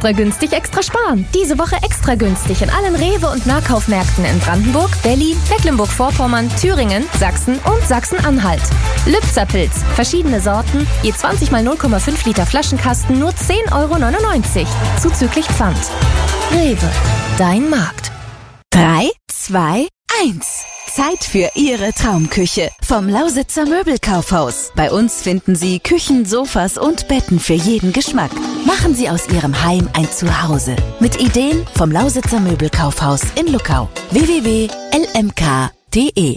Extra günstig, extra sparen. Diese Woche extra günstig in allen Rewe- und Nahkaufmärkten in Brandenburg, Berlin, Mecklenburg-Vorpommern, Thüringen, Sachsen und Sachsen-Anhalt. Lübzer-Pilz, verschiedene Sorten, je 20 mal 0,5 Liter Flaschenkasten, nur 10,99 €, zuzüglich Pfand. Rewe, dein Markt. 3, 2, 1. Zeit für Ihre Traumküche vom Lausitzer Möbelkaufhaus. Bei uns finden Sie Küchen, Sofas und Betten für jeden Geschmack. Machen Sie aus Ihrem Heim ein Zuhause. Mit Ideen vom Lausitzer Möbelkaufhaus in Luckau. www.lmk.de.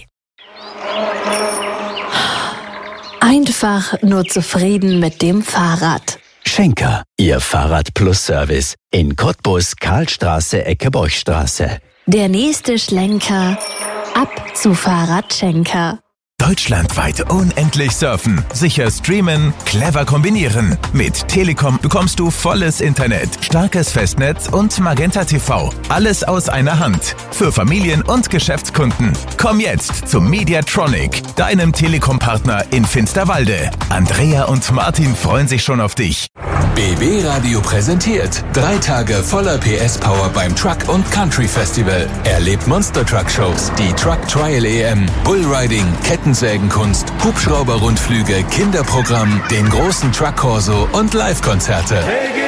Einfach nur zufrieden mit dem Fahrrad. Schenker, Ihr Fahrrad-Plus-Service in Cottbus, Karlstraße, Ecke Borchstraße. Der nächste Schlenker, ab zu Fahrradschenker. Deutschlandweit unendlich surfen, sicher streamen, clever kombinieren. Mit Telekom bekommst du volles Internet, starkes Festnetz und Magenta TV. Alles aus einer Hand. Für Familien und Geschäftskunden. Komm jetzt zum Mediatronic, deinem Telekom-Partner in Finsterwalde. Andrea und Martin freuen sich schon auf dich. BB Radio präsentiert 3 Tage voller PS-Power beim Truck und Country Festival. Erlebt Monster-Truck-Shows, die Truck Trial EM, Bullriding, Kettensägenkunst, Hubschrauber-Rundflüge, Kinderprogramm, den großen Truck-Corso und Live-Konzerte.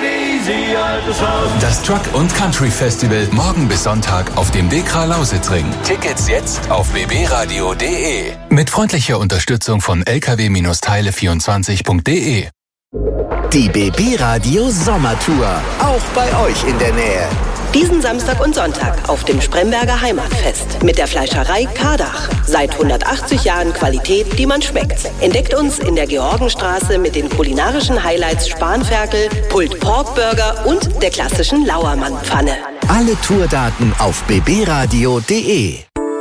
Das Truck und Country Festival morgen bis Sonntag auf dem Dekra Lausitzring. Tickets jetzt auf bbradio.de. Mit freundlicher Unterstützung von lkw-teile24.de. Die BB Radio Sommertour, auch bei euch in der Nähe. Diesen Samstag und Sonntag auf dem Spremberger Heimatfest mit der Fleischerei Kardach. Seit 180 Jahren Qualität, die man schmeckt. Entdeckt uns in der Georgenstraße mit den kulinarischen Highlights Spanferkel, Pulled Pork Burger und der klassischen Lauermann-Pfanne. Alle Tourdaten auf bbradio.de.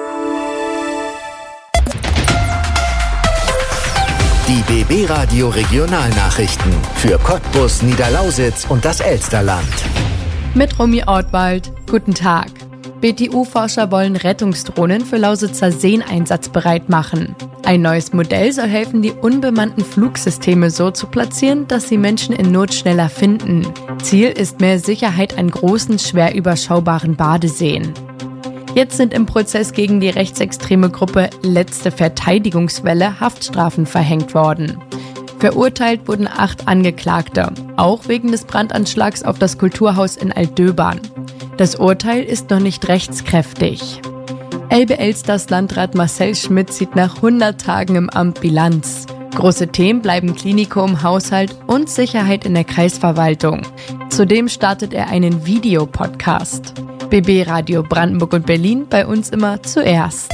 Die BB Radio Regionalnachrichten für Cottbus, Niederlausitz und das Elsterland. Mit Romy Ortwald. Guten Tag. BTU-Forscher wollen Rettungsdrohnen für Lausitzer Seen einsatzbereit machen. Ein neues Modell soll helfen, die unbemannten Flugsysteme so zu platzieren, dass sie Menschen in Not schneller finden. Ziel ist mehr Sicherheit an großen, schwer überschaubaren Badeseen. Jetzt sind im Prozess gegen die rechtsextreme Gruppe Letzte Verteidigungswelle Haftstrafen verhängt worden. Verurteilt wurden 8 Angeklagte, auch wegen des Brandanschlags auf das Kulturhaus in Altdöbern. Das Urteil ist noch nicht rechtskräftig. Elbe-Elsters Landrat Marcel Schmidt zieht nach 100 Tagen im Amt Bilanz. Große Themen bleiben Klinikum, Haushalt und Sicherheit in der Kreisverwaltung. Zudem startet er einen Videopodcast. BB Radio Brandenburg und Berlin, bei uns immer zuerst.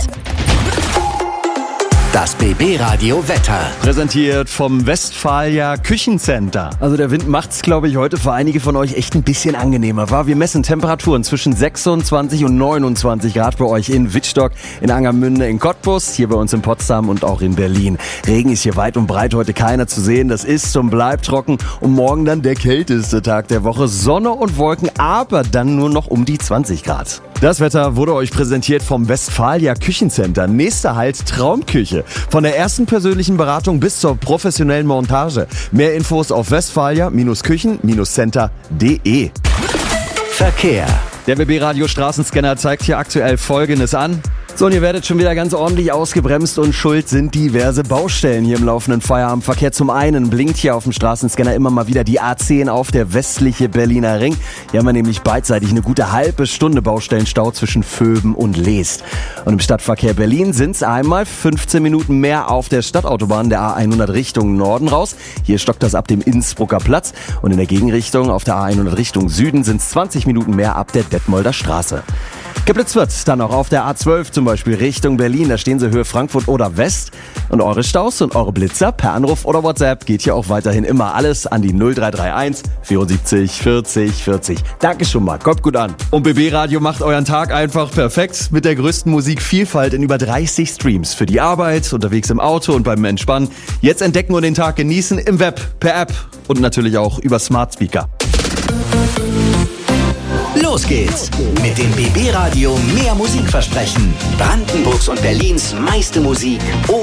Das BB Radio Wetter. Präsentiert vom Westfalia Küchencenter. Also der Wind macht's, glaube ich, heute für einige von euch echt ein bisschen angenehmer. Wir messen Temperaturen zwischen 26 und 29 Grad bei euch in Wittstock, in Angermünde, in Cottbus, hier bei uns in Potsdam und auch in Berlin. Regen ist hier weit und breit heute keiner zu sehen. Das ist und bleibt trocken. Und morgen dann der kälteste Tag der Woche. Sonne und Wolken, aber dann nur noch um die 20 Grad. Das Wetter wurde euch präsentiert vom Westfalia Küchencenter. Nächster Halt Traumküche. Von der ersten persönlichen Beratung bis zur professionellen Montage. Mehr Infos auf westfalia-küchen-center.de. Verkehr. Der BB Radio Straßenscanner zeigt hier aktuell Folgendes an. So, und ihr werdet schon wieder ganz ordentlich ausgebremst und schuld sind diverse Baustellen hier im laufenden Feierabendverkehr. Zum einen blinkt hier auf dem Straßenscanner immer mal wieder die A10 auf, der westliche Berliner Ring. Hier haben wir nämlich beidseitig eine gute halbe Stunde Baustellenstau zwischen Vöben und Leest. Und im Stadtverkehr Berlin sind es einmal 15 Minuten mehr auf der Stadtautobahn der A100 Richtung Norden raus. Hier stockt das ab dem Innsbrucker Platz. Und in der Gegenrichtung auf der A100 Richtung Süden sind es 20 Minuten mehr ab der Detmolder Straße. Geblitzt wird dann auch auf der A12 zum Beispiel Richtung Berlin. Da stehen sie Höhe Frankfurt oder West. Und eure Staus und eure Blitzer per Anruf oder WhatsApp geht hier auch weiterhin immer alles an die 0331 74 40 40. Danke schon mal, kommt gut an. Und BB Radio macht euren Tag einfach perfekt mit der größten Musikvielfalt in über 30 Streams. Für die Arbeit, unterwegs im Auto und beim Entspannen. Jetzt entdecken und den Tag genießen im Web, per App und natürlich auch über Smart Speaker. Los geht's mit dem BB Radio mehr Musikversprechen. Brandenburgs und Berlins meiste Musik